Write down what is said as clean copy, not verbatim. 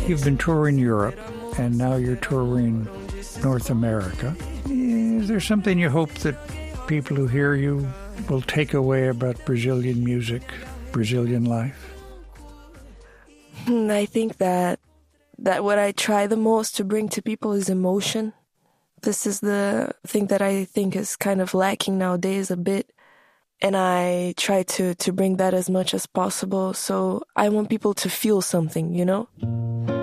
You've been touring Europe, and now you're touring North America. Is there something you hope that people who hear you will take away about Brazilian music, Brazilian life? I think that what I try the most to bring to people is emotion. This is the thing that I think is kind of lacking nowadays a bit. And I try to bring that as much as possible. So I want people to feel something, you know?